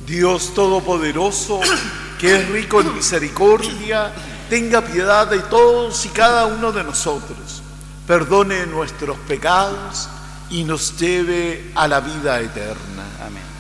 Dios Todopoderoso, que es rico en misericordia, tenga piedad de todos y cada uno de nosotros, perdone nuestros pecados y nos lleve a la vida eterna. Amén.